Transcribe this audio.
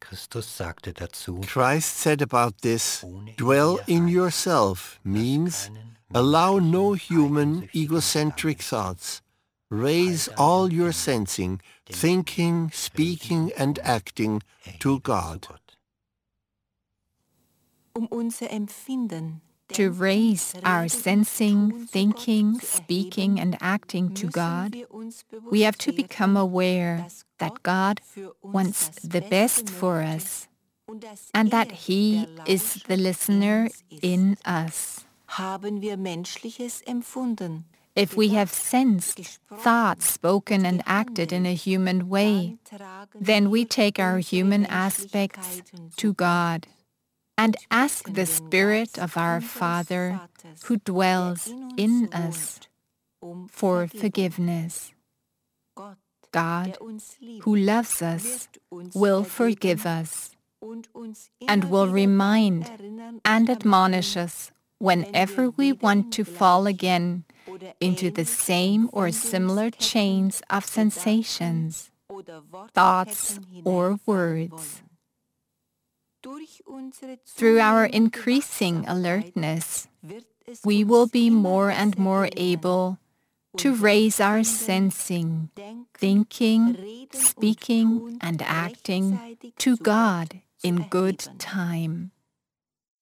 Christus sagte dazu, Christ said about this, ohne dwell in Ehrgeiz, yourself means allow no human egocentric thoughts. Raise all your sensing, thinking, speaking and acting to God. Unser Empfinden, To raise our sensing, thinking, speaking, and acting to God, we have to become aware that God wants the best for us and that He is the listener in us. Haben wir Menschliches empfunden. If we have sensed, thought, spoken, and acted in a human way, then we take our human aspects to God and ask the Spirit of our Father who dwells in us for forgiveness. God, who loves us, will forgive us and will remind and admonish us whenever we want to fall again into the same or similar chains of sensations, thoughts, or words. Through our increasing alertness, we will be more and more able to raise our sensing, thinking, speaking, and acting to God in good time.